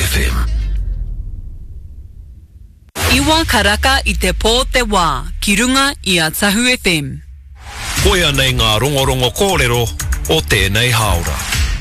FM. Iwa karaka I te pō te wā, ki runga I a Tahu FM. Koia nei ngā rongorongo kōrero o tēnei haora.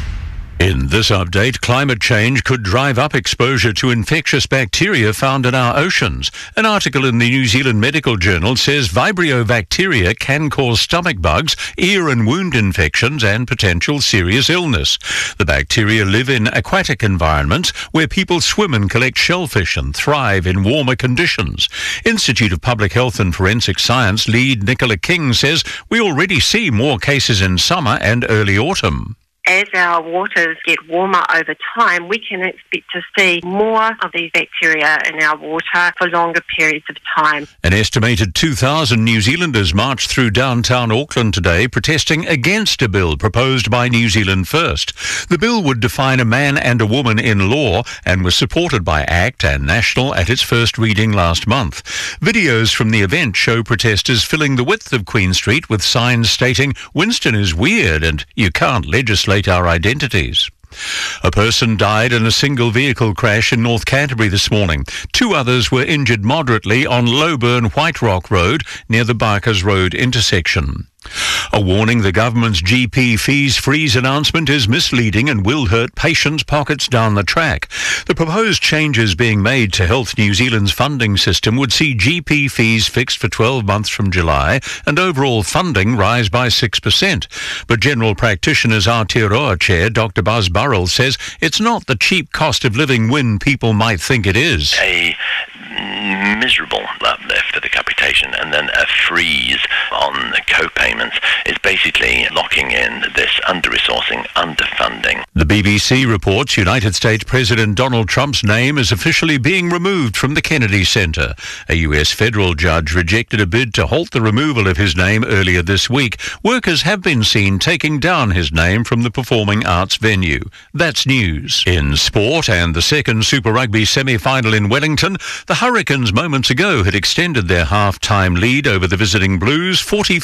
In this update, climate change could drive up exposure to infectious bacteria found in our oceans. An article in the New Zealand Medical Journal says Vibrio bacteria can cause stomach bugs, ear and wound infections and potential serious illness. The bacteria live in aquatic environments where people swim and collect shellfish and thrive in warmer conditions. Institute of Public Health and Forensic Science lead Nicola King says we already see more cases in summer and early autumn. As our waters get warmer over time, we can expect to see more of these bacteria in our water for longer periods of time. An estimated 2,000 New Zealanders marched through downtown Auckland today protesting against a bill proposed by New Zealand First. The bill would define a man and a woman in law and was supported by ACT and National at its first reading last month. Videos from the event show protesters filling the width of Queen Street with signs stating, "Winston is weird and you can't legislate our identities." A person died in a single vehicle crash in North Canterbury this morning. 2 others were injured moderately on Lowburn White Rock Road near the Barkers Road intersection. A warning: the government's GP fees freeze announcement is misleading and will hurt patients' pockets down the track. The proposed changes being made to Health New Zealand's funding system would see GP fees fixed for 12 months from July and overall funding rise by 6%. But General Practitioners Aotearoa Chair Dr Buzz Burrell says it's not the cheap cost of living win people might think it is. A miserable uplift for the capitation and then a freeze on co-payments is basically locking in this under-resourcing, underfunding. The BBC reports United States President Donald Trump's name is officially being removed from the Kennedy Center. A US federal judge rejected a bid to halt the removal of his name earlier this week. Workers have been seen taking down his name from the performing arts venue. That's news. In sport and the second Super Rugby semi-final in Wellington, the Hurricanes moments ago had extended their half-time lead over the visiting Blues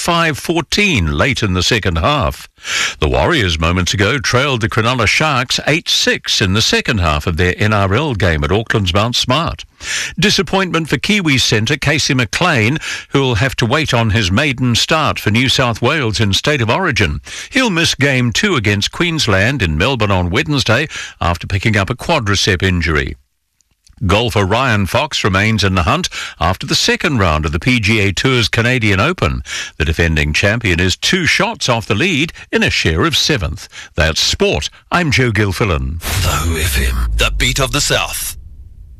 45-14 late in the second half. The Warriors moments ago trailed the Cronulla Sharks 8-6 in the second half of their NRL game at Auckland's Mount Smart. Disappointment for Kiwis centre Casey McLean, who will have to wait on his maiden start for New South Wales in State of Origin. He'll miss Game 2 against Queensland in Melbourne on Wednesday after picking up a quadricep injury. Golfer Ryan Fox remains in the hunt after the second round of the PGA Tour's Canadian Open. The defending champion is 2 shots off the lead in a share of 7th. That's sport. I'm Joe Gilfillan. Tahu FM, the beat of the South.